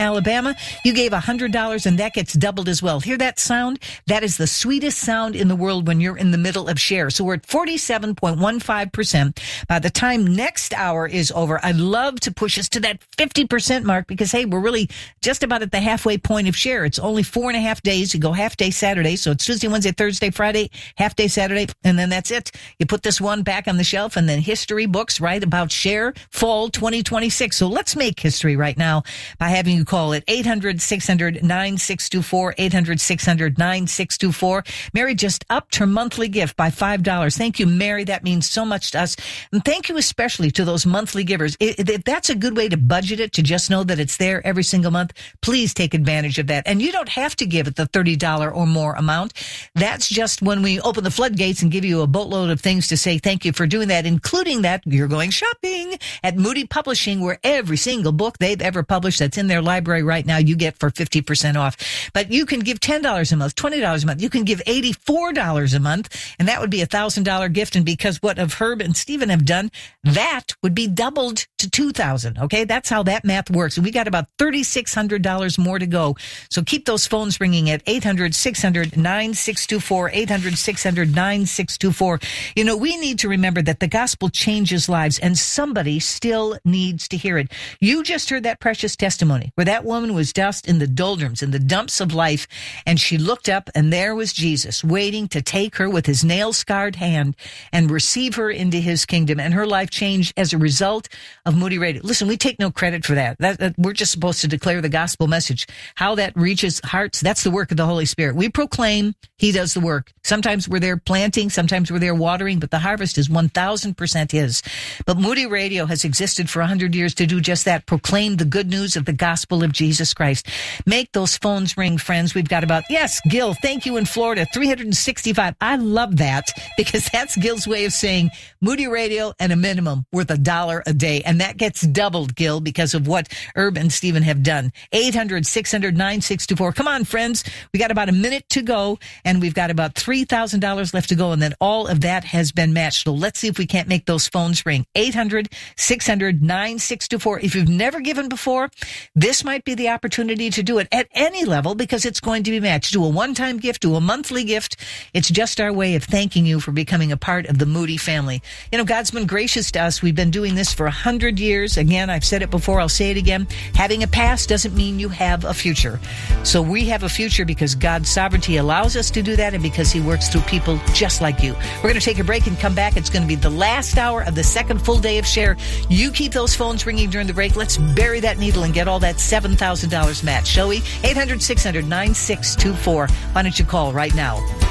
Alabama, you gave $100 and that gets doubled as well. Hear that sound? That is the sweetest sound in the world when you're in the middle of share. So we're at 47.15%. By the time next hour is over, I'd love to push us to that 50% mark because, hey, we're really just about at the halfway point of share. It's only 4.5 days. You go half day Saturday. So it's Tuesday, Wednesday, Thursday, Friday, half day Saturday, and then that's it. You put this one back on the shelf and then history books, right, about share fall 2026. So let's make history right now by having you call it 800-600-9624, 800-600-9624. Mary just upped her monthly gift by $5. Thank you, Mary. That means so much to us. And thank you especially to those monthly givers. If that's a good way to budget it, to just know that it's there every single month, please take advantage of that. And you don't have to give it the $30 or more amount. That's just when we open the floodgates and give you a boatload of things to say thank you for doing that, including that you're going shopping at Moody Publishing, where every single book they've ever published that's in their library right now, you get for 50% off. But you can give $10 a month, $20 a month. You can give $84 a month, and that would be $1,000 gift. And because what of Herb and Stephen have done, that would be doubled to $2,000. Okay, that's how that math works. And we got about $3,600 more to go. So keep those phones ringing at 800-600-9624, 800-600-9624. You know, we need to remember that the gospel changes lives, and somebody still needs to hear it. You just heard that precious testimony where that woman was just in the doldrums, in the dumps of life, and she looked up, and there was Jesus waiting to take her with his nail-scarred hand and receive her into his kingdom, and her life changed as a result of Moody Radio. Listen, we take no credit for that. We're just supposed to declare the gospel message. How that reaches hearts, that's the work of the Holy Spirit. We proclaim, he does the work. Sometimes we're there planting, sometimes we're there watering, but the harvest is 1,000% his. But Moody Radio has existed for 100 years to do just that, proclaim the good news of the gospel of Jesus Christ. Make those phones ring, friends. We've got about, yes, Gil, thank you in Florida, 365. I love that because that's Gil's way of saying Moody Radio and a minimum worth $1 a day. And that gets doubled, Gil, because of what Herb and Stephen have done. 800-600-9624. Come on, friends. We got about a minute to go, and we've got about $3,000 left to go, and then all of that has been matched. So let's see if we can't make those phones ring. 800-600-9624. If you've never given before, this might be the opportunity to do it at any level because it's going to be matched. Do a one-time gift, do a monthly gift. It's just our way of thanking you for becoming a part of the Moody family. You know, God's been gracious to us. We've been doing this for 100 years. Again, I've said it before, I'll say it again. Having a past doesn't mean you have a future. So we have a future because God's sovereignty allows us to do that and because he works through people just like you. We're going to take a break and come back. It's going to be the last hour of the second full day of Share. You keep those phones ringing during the break. Let's bury that needle and get all that $7,000 match, shall we? 800-600-9624. Why don't you call right now?